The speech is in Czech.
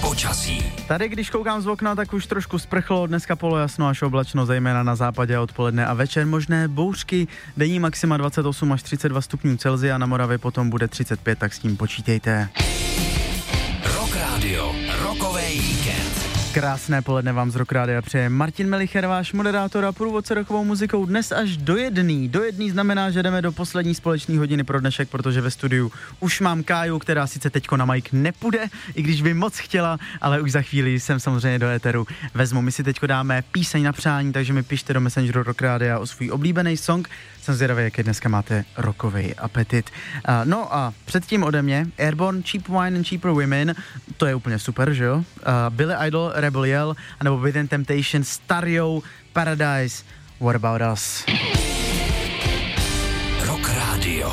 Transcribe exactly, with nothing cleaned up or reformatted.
Počasí. Tady, když koukám z okna, tak už trošku sprchlo, dneska polojasno až oblačno, zejména na západě odpoledne a večer možné bouřky, denní maxima dvacet osm až třicet dva stupňů Celsia, na Moravě potom bude třicet pět, tak s tím počítejte. Rock Radio, rokový víkend. Krásné poledne vám z Rock Rádia přeje Martin Melicher, váš moderátor a průvodce rockovou muzikou dnes až do jedný. Do jedný znamená, že jdeme do poslední společné hodiny pro dnešek, protože ve studiu už mám Káju, která sice teďko na mic nepůjde, i když by moc chtěla, ale už za chvíli jsem samozřejmě do éteru vezmu. My si teďko dáme píseň na přání, takže mi pište do Messengeru Rock Rádia o svůj oblíbený song. Jsem zvědavý, jaký dneska máte rockovej apetit. Uh, no a předtím ode mě Airborne, Cheap Wine and Cheaper Women, to je úplně super, že jo? Uh, Billy Idol, Rebel Yell, anebo Within Temptation, Stario, Paradise, What About Us. Rock Radio.